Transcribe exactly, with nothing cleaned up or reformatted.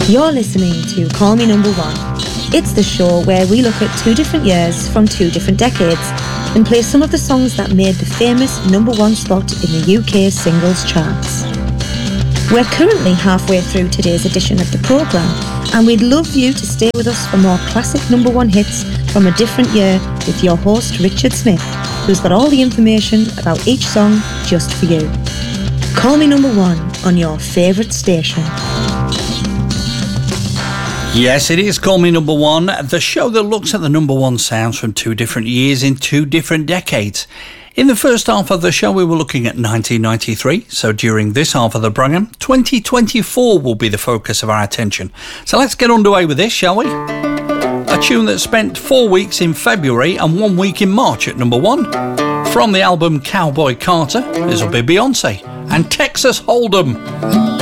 You're listening to Call Me Number One. It's the show where we look at two different years from two different decades and play some of the songs that made the famous number one spot in the U K singles charts. We're currently halfway through today's edition of the programme, and we'd love you to stay with us for more classic number one hits from a different year with your host Richard Smith, who's got all the information about each song just for you. Call Me Number One on your favourite station. Yes, it is Call Me Number One, the show that looks at the number one sounds from two different years in two different decades. In the first half of the show, we were looking at nineteen ninety-three, so during this half of the programme, twenty twenty-four will be the focus of our attention. So let's get underway with this, shall we? A tune that spent four weeks in February and one week in March at number one. From the album Cowboy Carter, this will be Beyonce and Texas Hold'em.